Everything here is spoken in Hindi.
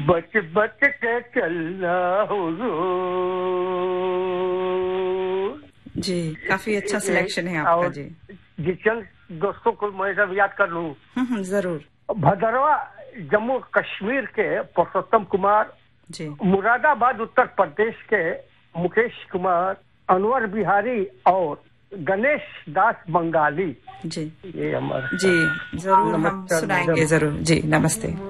बच बच के चलना हुजूर। जी, काफी अच्छा सिलेक्शन है आपका जी। जिन दोस्तों को मैं जब याद कर लूं, जरूर। भदरवा जम्मू कश्मीर के पुरुषोत्तम कुमार जी, मुरादाबाद उत्तर प्रदेश के मुकेश कुमार, अनवर बिहारी और गणेश दास बंगाली। जी ये हमारे जी, जरूर हम सुनाएंगे जरूर जी। नमस्ते।